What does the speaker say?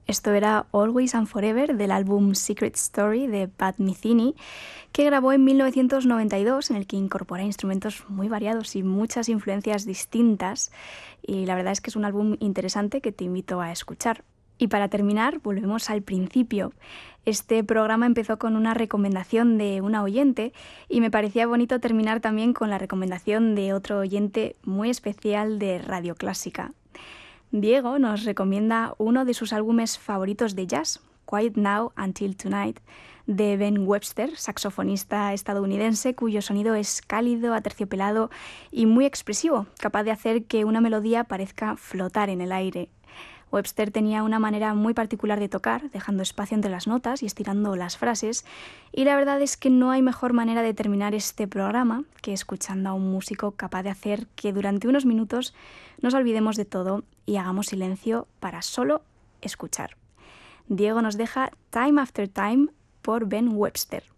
Esto era Always and Forever del álbum Secret Story de Pat Metheny, que grabó en 1992, en el que incorpora instrumentos muy variados y muchas influencias distintas. Y la verdad es que es un álbum interesante que te invito a escuchar. Y para terminar, volvemos al principio. Este programa empezó con una recomendación de una oyente y me parecía bonito terminar también con la recomendación de otro oyente muy especial de Radio Clásica. Diego nos recomienda uno de sus álbumes favoritos de jazz, Quiet Now Until Tonight, de Ben Webster, saxofonista estadounidense cuyo sonido es cálido, aterciopelado y muy expresivo, capaz de hacer que una melodía parezca flotar en el aire. Webster tenía una manera muy particular de tocar, dejando espacio entre las notas y estirando las frases, y la verdad es que no hay mejor manera de terminar este programa que escuchando a un músico capaz de hacer que durante unos minutos nos olvidemos de todo y hagamos silencio para solo escuchar. Diego nos deja Time After Time por Ben Webster.